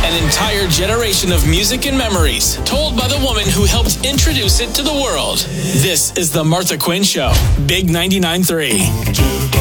An entire generation of music and memories, told by the woman who helped introduce it to the world. This is The Martha Quinn Show, Big 99.3.